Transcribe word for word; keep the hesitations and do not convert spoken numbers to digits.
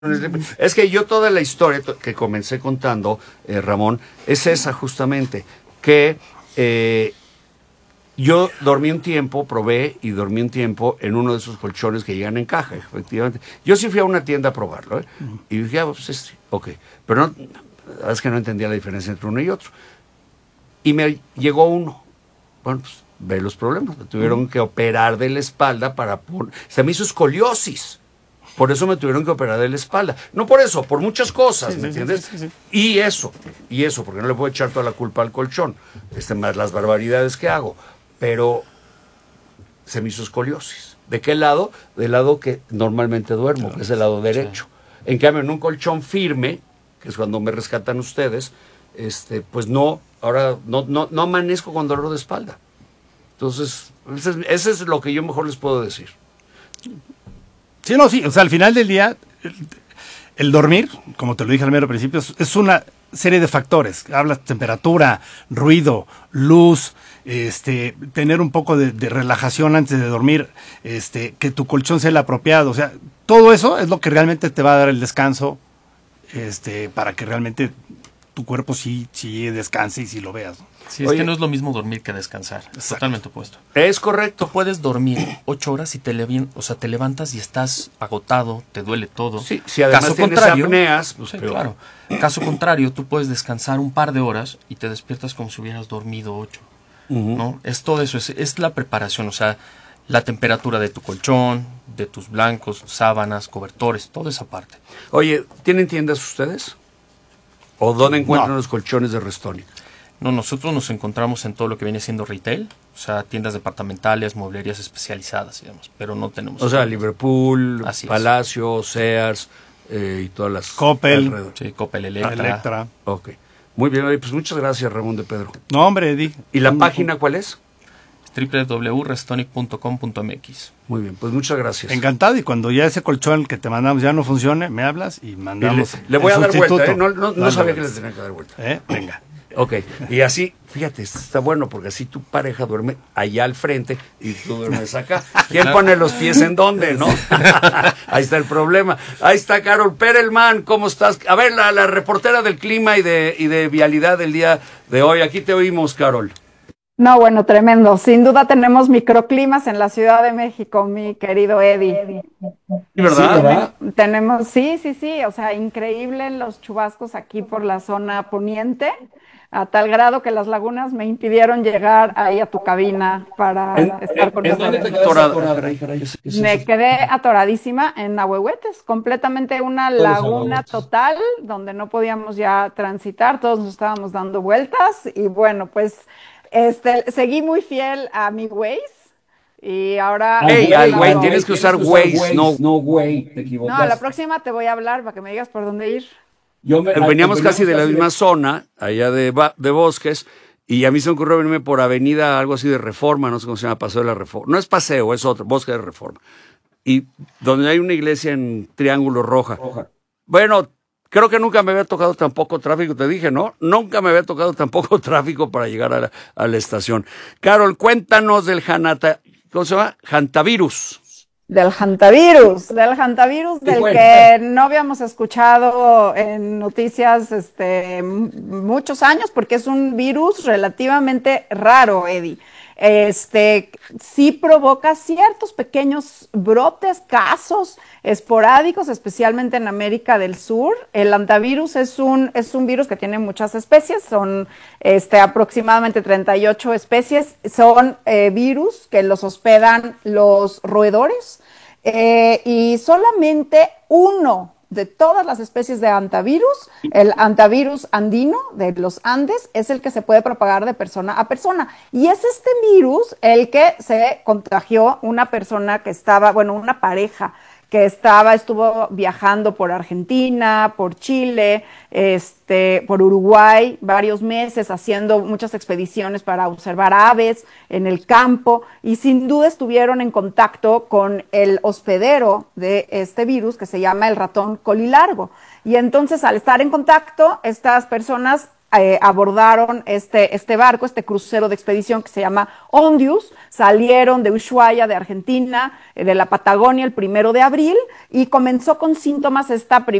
Es que yo toda la historia que comencé contando, eh, Ramón, es esa justamente, que eh, yo dormí un tiempo, probé y dormí un tiempo en uno de esos colchones que llegan en caja, efectivamente. Yo sí fui a una tienda a probarlo, ¿eh? Y dije, ah, pues este, ok. Pero no, es que no entendía la diferencia entre uno y otro. Y me llegó uno. Bueno, pues ve los problemas. Me tuvieron que operar de la espalda para poner... Se me hizo escoliosis. Por eso me tuvieron que operar de la espalda. No por eso, por muchas cosas, sí, ¿me sí, entiendes? Sí, sí, sí. Y eso, y eso, porque no le puedo echar toda la culpa al colchón, este, más las barbaridades que hago. Pero se me hizo escoliosis. ¿De qué lado? Del lado que normalmente duermo, claro, que es el lado derecho. Sí. En cambio, en un colchón firme, que es cuando me rescatan ustedes, este, pues no, ahora no, no, no amanezco con dolor de espalda. Entonces, ese es, ese es lo que yo mejor les puedo decir. Sí, no, sí, o sea, al final del día, el, el dormir, como te lo dije al mero principio, es, es una serie de factores. Hablas temperatura, ruido, luz, este, tener un poco de, de relajación antes de dormir, este, que tu colchón sea el apropiado. O sea, todo eso es lo que realmente te va a dar el descanso, este, para que realmente tu cuerpo sí, sí descanse y sí lo veas, ¿no? Sí, es Oye, que no es lo mismo dormir que descansar. Es totalmente opuesto. Es correcto. Tú puedes dormir ocho horas y te, le, o sea, te levantas y estás agotado, te duele todo. Sí, si además Caso tienes contrario, apneas, pues sí, peor. Claro. Caso contrario, tú puedes descansar un par de horas y te despiertas como si hubieras dormido ocho. Uh-huh. ¿No? Es todo eso, es, es la preparación, o sea, la temperatura de tu colchón, de tus blancos, sábanas, cobertores, toda esa parte. Oye, ¿tienen tiendas ustedes? ¿O dónde encuentran no. los colchones de Restonic? No, nosotros nos encontramos en todo lo que viene siendo retail, o sea, tiendas departamentales, mueblerías especializadas y demás, pero no tenemos... O sea, Liverpool, Así Palacio, es. Sears eh, y todas las... Coppel. Alrededor. Sí, Coppel, Electra. Electra. Ok. Muy bien, pues muchas gracias, Ramón de Pedro. No, hombre, Eddie. ¿Y la página cuál es? doble u doble u doble u punto restonic punto com punto m x. Muy bien, pues muchas gracias. Encantado, y cuando ya ese colchón que te mandamos ya no funcione, me hablas y mandamos. Y le, le voy a dar vuelta, ¿eh? No, no, no sabía que le vueltas. tenía que dar vuelta. ¿Eh? Venga. Ok, y así, fíjate, está bueno porque así tu pareja duerme allá al frente y tú duermes acá. ¿Quién claro. pone los pies en dónde, no? Ahí está el problema. Ahí está Carol Perelman, ¿cómo estás? A ver, la, la reportera del clima y de, y de vialidad del día de hoy. Aquí te oímos, Carol. No, bueno, tremendo. Sin duda tenemos microclimas en la Ciudad de México, mi querido Eddie. ¿Sí, verdad? Sí, ¿verdad? Tenemos, sí, sí, sí, o sea, increíble los chubascos aquí por la zona poniente, a tal grado que las lagunas me impidieron llegar ahí a tu cabina para ¿En, estar con ¿en ustedes. dónde te quedaste atorada? Me quedé atoradísima en Ahuehuetes, completamente una laguna total, donde no podíamos ya transitar, todos nos estábamos dando vueltas, y bueno, pues... Este, seguí muy fiel a mi Waze y ahora... Hey, al Waze, tienes que usar Waze, no, no Way, te equivocas. No, la próxima te voy a hablar para que me digas por dónde ir. Yo me, veníamos ay, casi de la misma de... zona, allá de, de Bosques, y a mí se me ocurrió venirme por avenida, algo así de Reforma, no sé cómo se llama, Paseo de la Reforma. No es Paseo, es otro, Bosque de Reforma. Y donde hay una iglesia en Triángulo Roja. Roja. Bueno... Creo que nunca me había tocado tampoco tráfico, te dije, ¿no? Nunca me había tocado tampoco tráfico para llegar a la, a la estación. Carol, cuéntanos del Hanata, ¿cómo se llama? Hantavirus. Del hantavirus, del hantavirus del bueno, que bueno. no habíamos escuchado en noticias este, muchos años, porque es un virus relativamente raro, Eddie. Este, sí provoca ciertos pequeños brotes, casos esporádicos, especialmente en América del Sur. El hantavirus es un, es un virus que tiene muchas especies, son este, aproximadamente treinta y ocho especies, son eh, virus que los hospedan los roedores, eh, y solamente uno de todas las especies de hantavirus, el hantavirus andino de los Andes, es el que se puede propagar de persona a persona. Y es este virus el que se contagió una persona que estaba, bueno, una pareja que estaba, estuvo viajando por Argentina, por Chile, este, por Uruguay, varios meses haciendo muchas expediciones para observar aves en el campo, y sin duda estuvieron en contacto con el hospedero de este virus, que se llama el ratón colilargo. Y entonces, al estar en contacto, estas personas eh, abordaron este, este barco, este crucero de expedición que se llama Ondius, salieron de Ushuaia, de Argentina, eh, de la Patagonia, el primero de abril, y comenzó con síntomas esta